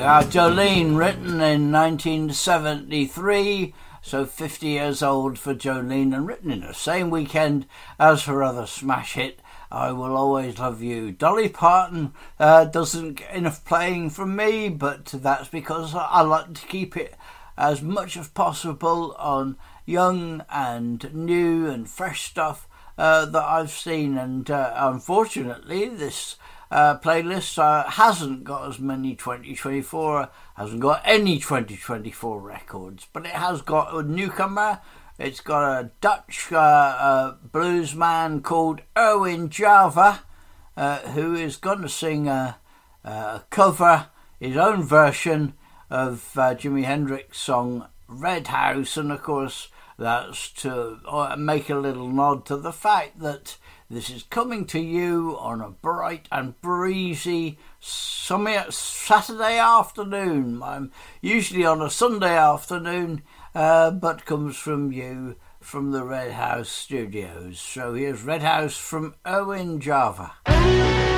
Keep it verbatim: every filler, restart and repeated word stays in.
Uh, Jolene, written in nineteen seventy-three, so fifty years old for Jolene, and written in the same weekend as her other smash hit, I Will Always Love You. Dolly Parton uh, doesn't get enough playing from me, but that's because I like to keep it as much as possible on young and new and fresh stuff uh, that I've seen, and uh, unfortunately this Uh, playlist uh, hasn't got as many twenty twenty-four, hasn't got any twenty twenty-four records, but it has got a newcomer. It's got a Dutch uh, uh, blues man called Erwin Java, uh, who is going to sing a, a cover, his own version of uh, Jimi Hendrix's song Red House, and of course that's to uh, make a little nod to the fact that this is coming to you on a bright and breezy sunny Saturday afternoon. I'm usually on a Sunday afternoon, uh, but comes from you from the Red House Studios. So here's Red House from Erwin Java.